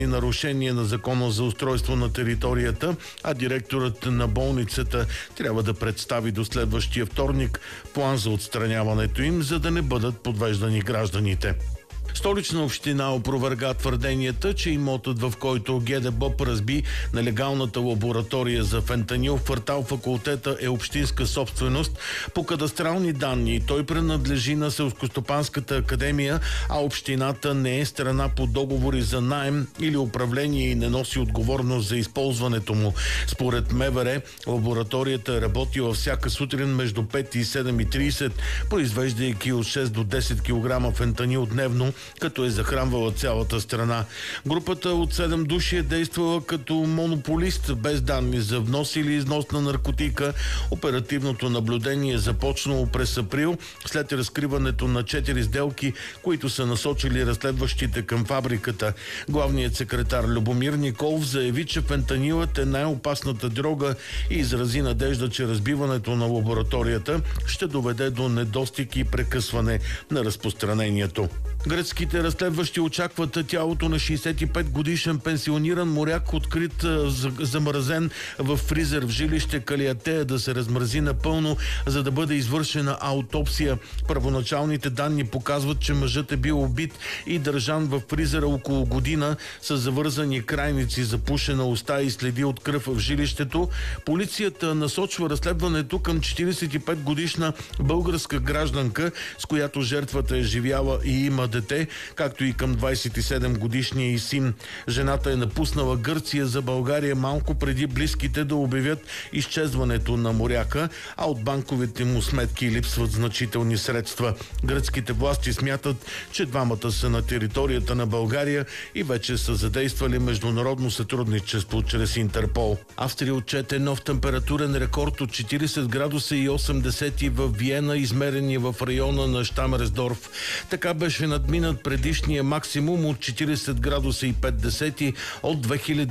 нарушение на Закона за устройство на територията, а директорът на болницата трябва да представи до следващия вторник план за отстраняването им, за да не бъдат подвеждани гражданите. Столична община опроверга твърденията, че имотът, в който ГДБОП разби нелегалната лаборатория за фентанил в квартал Факултета, е общинска собственост. По кадастрални данни той принадлежи на Селскостопанската академия, а общината не е страна по договори за наем или управление и не носи отговорност за използването му. Според МВР, лабораторията е работила всяка сутрин между 5 и 7:30, произвеждайки от 6 до 10 кг фентанил дневно, като е захранвала цялата страна. Групата от 7 души е действала като монополист, без данни за внос или износ на наркотика. Оперативното наблюдение е започнало през април, след разкриването на 4 сделки, които са насочили разследващите към фабриката. Главният секретар Любомир Николов заяви, че фентанилът е най-опасната дрога и изрази надежда, че разбиването на лабораторията ще доведе до недостиг и прекъсване на разпространението. Гръцките разследващи очакват тялото на 65-годишен пенсиониран моряк, открит замразен в фризер в жилище Калиатея, да се размрази напълно, за да бъде извършена аутопсия. Първоначалните данни показват, че мъжът е бил убит и държан в фризера около година с завързани крайници, запушена уста и следи от кръв в жилището. Полицията насочва разследването към 45-годишна българска гражданка, с която жертвата е живяла и има дете, както и към 27-годишния и син. Жената е напуснала Гърция за България малко преди близките да обявят изчезването на моряка, а от банковите му сметки липсват значителни средства. Гръцките власти смятат, че двамата са на територията на България и вече са задействали международно сътрудничество чрез Интерпол. Австрия отчете нов температурен рекорд от 40 градуса и 80 в Виена, измерени в района на Щамерсдорф. Така беше надминат предишния максимум от 40 градуса и 50 от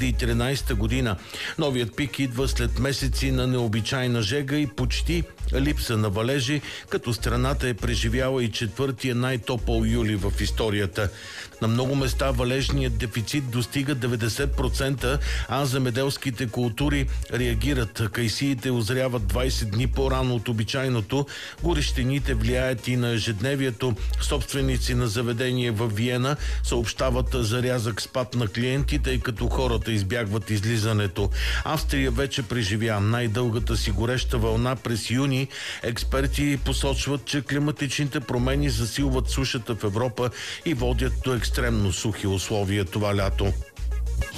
2013 година. Новият пик идва след месеци на необичайна жега и почти липса на валежи, като страната е преживяла и четвъртия най-топъл юли в историята. На много места валежният дефицит достига 90%, а земеделските култури реагират. Кайсиите озряват 20 дни по-рано от обичайното. Горещините влияят и на ежедневието. Собственици на заведение в Виена съобщават за рязък спад на клиенти, тъй като хората избягват излизането. Австрия вече преживя най-дългата си гореща вълна през юни. Експерти посочват, че климатичните промени засилват сушата в Европа и водят до екстремно сухи условия това лято.